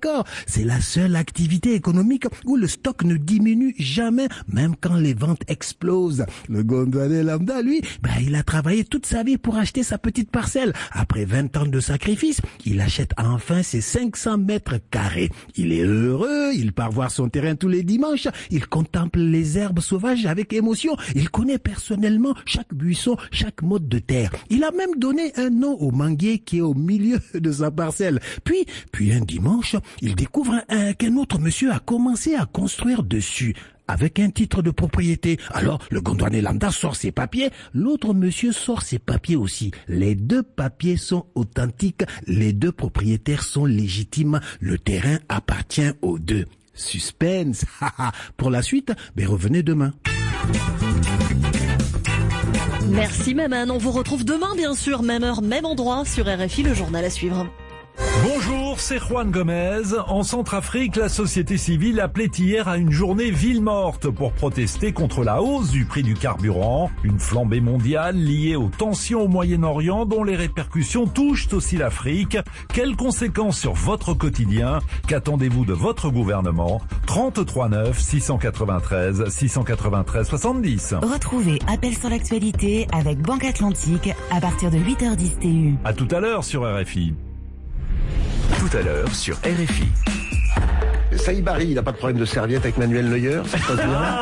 d'accord. C'est la seule activité économique où le stock ne diminue jamais, même quand les ventes explosent. Le gondolier lambda, lui, il a travaillé toute sa vie pour acheter sa petite parcelle. Après 20 ans de sacrifice, il achète enfin ses 500 mètres carrés. Il est heureux, il part voir son terrain tous les dimanches, il contemple les herbes sauvages avec émotion, il connaît personnellement chaque buisson, chaque mode de terre. Il a même donné un nom au manguier qui est au milieu de sa parcelle. Puis un dimanche, il découvre qu'un autre monsieur a commencé à construire dessus, avec un titre de propriété. Alors, le gondolier lambda sort ses papiers, l'autre monsieur sort ses papiers aussi. Les deux papiers sont authentiques, les deux propriétaires sont légitimes, le terrain appartient aux deux. Suspense. Pour la suite, revenez demain. Merci Maman, on vous retrouve demain bien sûr, même heure, même endroit sur RFI, le journal à suivre. Bonjour, c'est Juan Gomez. En Centrafrique, la société civile appelait hier à une journée ville morte pour protester contre la hausse du prix du carburant, une flambée mondiale liée aux tensions au Moyen-Orient dont les répercussions touchent aussi l'Afrique. Quelles conséquences sur votre quotidien? Qu'attendez-vous de votre gouvernement? 33 9 693 693 70. Retrouvez Appel sur l'actualité avec Banque Atlantique à partir de 8h10 TU. À tout à l'heure sur RFI. Tout à l'heure sur RFI. Saïd Barry, il n'a pas de problème de serviette avec Manuel Neuer, ça se passe bien?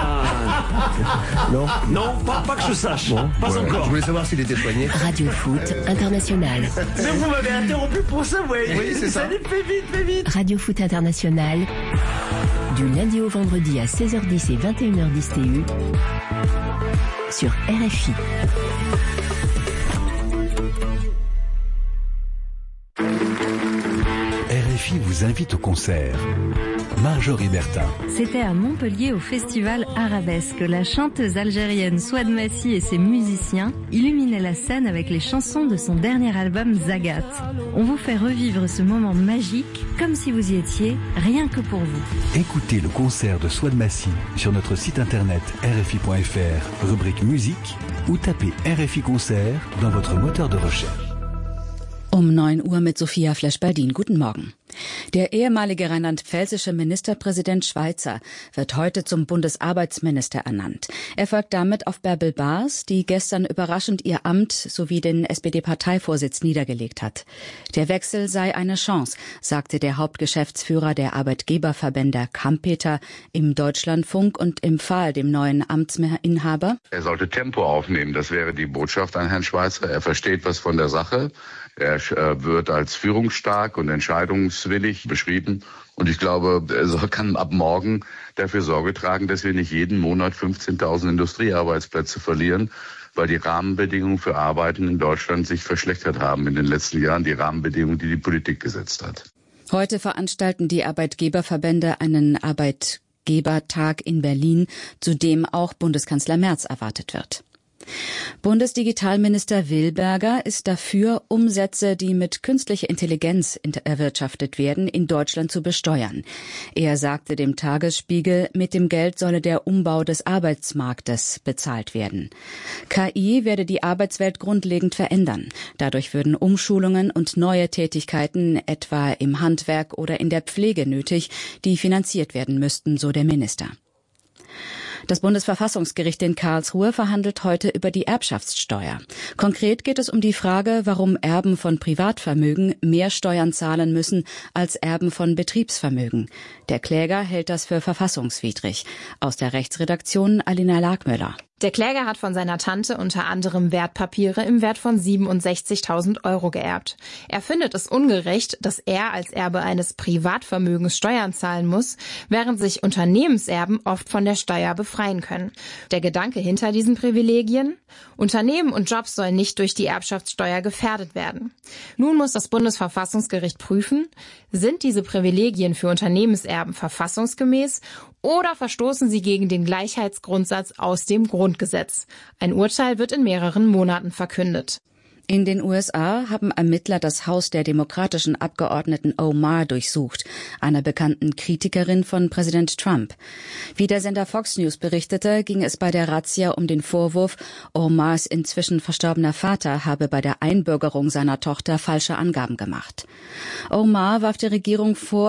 Non, pas que je sache. Bon, pas encore. Je voulais savoir s'il était soigné. Radio Foot International. Mais vous m'avez interrompu pour ça, Oui, c'est ça. Allez, fais vite. Radio Foot International. Du lundi au vendredi à 16h10 et 21h10 TU. Sur RFI. RFI vous invite au concert. Marjorie Bertin. C'était à Montpellier au festival Arabesque. La chanteuse algérienne Souad Massi et ses musiciens illuminaient la scène avec les chansons de son dernier album Zagat. On vous fait revivre ce moment magique comme si vous y étiez, rien que pour vous. Écoutez le concert de Souad Massi sur notre site internet rfi.fr, rubrique musique, ou tapez RFI Concert dans votre moteur de recherche. 9 Uhr mit Sophia Flesch-Baldin. Guten Morgen. Der ehemalige rheinland-pfälzische Ministerpräsident Schweizer wird heute zum Bundesarbeitsminister ernannt. Er folgt damit auf Bärbel Baas, die gestern überraschend ihr Amt sowie den SPD-Parteivorsitz niedergelegt hat. Der Wechsel sei eine Chance, sagte der Hauptgeschäftsführer der Arbeitgeberverbände Kampeter im Deutschlandfunk und empfahl dem neuen Amtsinhaber: Er sollte Tempo aufnehmen, das wäre die Botschaft an Herrn Schweizer. Er versteht was von der Sache. Er wird als führungsstark und entscheidungswillig beschrieben. Und ich glaube, er kann ab morgen dafür Sorge tragen, dass wir nicht jeden Monat 15.000 Industriearbeitsplätze verlieren, weil die Rahmenbedingungen für Arbeiten in Deutschland sich verschlechtert haben in den letzten Jahren, die Rahmenbedingungen, die die Politik gesetzt hat. Heute veranstalten die Arbeitgeberverbände einen Arbeitgebertag in Berlin, zu dem auch Bundeskanzler Merz erwartet wird. Bundesdigitalminister Wilberger ist dafür, Umsätze, die mit künstlicher Intelligenz erwirtschaftet werden, in Deutschland zu besteuern. Er sagte dem Tagesspiegel, mit dem Geld solle der Umbau des Arbeitsmarktes bezahlt werden. KI werde die Arbeitswelt grundlegend verändern. Dadurch würden Umschulungen und neue Tätigkeiten, etwa im Handwerk oder in der Pflege nötig, die finanziert werden müssten, so der Minister. Das Bundesverfassungsgericht in Karlsruhe verhandelt heute über die Erbschaftssteuer. Konkret geht es um die Frage, warum Erben von Privatvermögen mehr Steuern zahlen müssen als Erben von Betriebsvermögen. Der Kläger hält das für verfassungswidrig. Aus der Rechtsredaktion Alina Lagmöller. Der Kläger hat von seiner Tante unter anderem Wertpapiere im Wert von 67.000 Euro geerbt. Er findet es ungerecht, dass er als Erbe eines Privatvermögens Steuern zahlen muss, während sich Unternehmenserben oft von der Steuer befreien können. Der Gedanke hinter diesen Privilegien? Unternehmen und Jobs sollen nicht durch die Erbschaftssteuer gefährdet werden. Nun muss das Bundesverfassungsgericht prüfen, sind diese Privilegien für Unternehmenserben verfassungsgemäß oder verstoßen sie gegen den Gleichheitsgrundsatz aus dem Grundgesetz. Ein Urteil wird in mehreren Monaten verkündet. In den USA haben Ermittler das Haus der demokratischen Abgeordneten Omar durchsucht, einer bekannten Kritikerin von Präsident Trump. Wie der Sender Fox News berichtete, ging es bei der Razzia um den Vorwurf, Omars inzwischen verstorbener Vater habe bei der Einbürgerung seiner Tochter falsche Angaben gemacht. Omar warf der Regierung vor,